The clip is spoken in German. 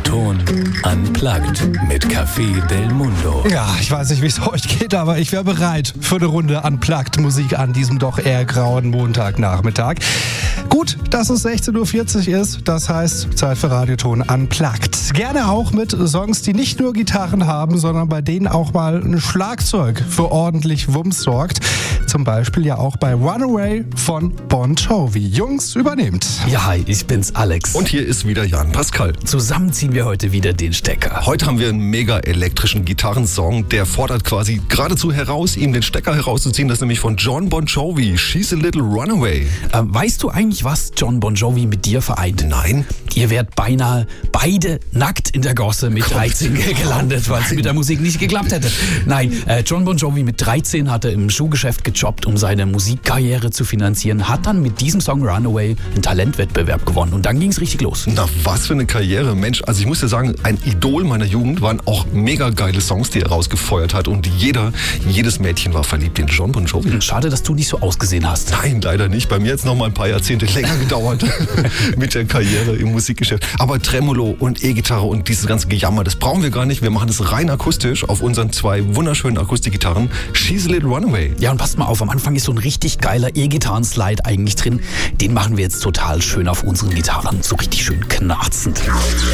Radioton Unplugged mit Café Del Mundo. Ja, ich weiß nicht, wie es euch geht, aber ich wäre bereit für eine Runde Unplugged Musik an diesem doch eher grauen Montagnachmittag. Gut, dass es 16.40 Uhr ist, das heißt Zeit für Radioton Unplugged. Gerne auch mit Songs, die nicht nur Gitarren haben, sondern bei denen auch mal ein Schlagzeug für ordentlich Wumms sorgt. Zum Beispiel ja auch bei Runaway von Bon Jovi. Jungs, übernehmt. Ja, hi, ich bin's Alex. Und hier ist wieder Jan Pascal. Zusammen ziehen wir heute wieder den Stecker. Heute haben wir einen mega elektrischen Gitarrensong, der fordert quasi geradezu heraus, ihm den Stecker herauszuziehen. Das ist nämlich von John Bon Jovi, She's a Little Runaway. Weißt du eigentlich, was John Bon Jovi mit dir vereint? Nein. Ihr wärt beinahe beide nackt in der Gosse mit 13 gelandet, weil es mit der Musik nicht geklappt hätte. Nein, John Bon Jovi mit 13 hatte im Schuhgeschäft gejobbt, um seine Musikkarriere zu finanzieren, hat dann mit diesem Song Runaway einen Talentwettbewerb gewonnen und dann ging es richtig los. Na, was für eine Karriere, Mensch. Also ich muss dir sagen, ein Idol meiner Jugend waren auch mega geile Songs, die er rausgefeuert hat und jedes Mädchen war verliebt in John Bon Jovi. Schade, dass du nicht so ausgesehen hast. Nein, leider nicht. Bei mir hat es noch mal ein paar Jahrzehnte länger gedauert mit der Karriere im Musikgeschäft. Aber Tremolo und E-Gitarre und dieses ganze Gejammer, das brauchen wir gar nicht. Wir machen das rein akustisch auf unseren zwei wunderschönen Akustikgitarren. She's a Little Runaway. Ja, und passt mal auf, am Anfang ist so ein richtig geiler E-Gitarren-Slide eigentlich drin. Den machen wir jetzt total schön auf unseren Gitarren. So richtig schön knarzend.